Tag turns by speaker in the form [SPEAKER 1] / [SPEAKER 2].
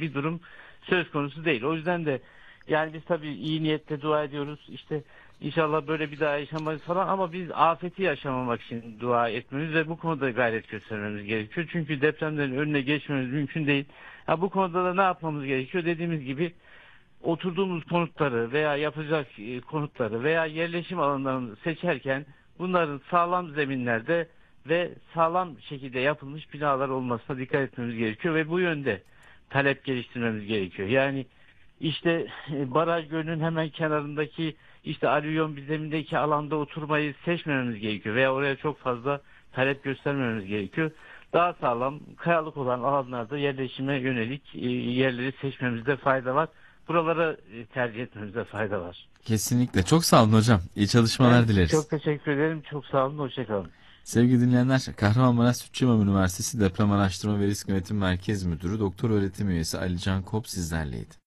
[SPEAKER 1] bir durum söz konusu değil. O yüzden de yani biz tabii iyi niyetle dua ediyoruz. İşte inşallah böyle bir daha yaşamayız falan, ama biz afeti yaşamamak için dua etmemiz ve bu konuda gayret göstermemiz gerekiyor. Çünkü depremlerin önüne geçmemiz mümkün değil. Ha, bu konuda da ne yapmamız gerekiyor? Dediğimiz gibi oturduğumuz konutları veya yapacak konutları veya yerleşim alanlarını seçerken bunların sağlam zeminlerde ve sağlam şekilde yapılmış binalar olmasına dikkat etmemiz gerekiyor ve bu yönde talep geliştirmemiz gerekiyor. Yani işte baraj gölünün hemen kenarındaki işte alüvyon bir zemindeki alanda oturmayı seçmememiz gerekiyor veya oraya çok fazla talep göstermememiz gerekiyor. Daha sağlam kayalık olan alanlarda yerleşime yönelik yerleri seçmemizde fayda var. Buraları tercih etmemize fayda var.
[SPEAKER 2] Kesinlikle. Çok sağ olun hocam. İyi çalışmalar
[SPEAKER 1] Ben
[SPEAKER 2] dileriz.
[SPEAKER 1] çok teşekkür ederim. Çok sağ olun. Hoşça kalın.
[SPEAKER 2] Sevgili dinleyenler, Kahramanmaraş Sütçü İmam Üniversitesi Deprem Araştırma ve Risk Yönetim Merkez Müdürü Doktor Öğretim Üyesi Ali Can Kop sizlerleydi.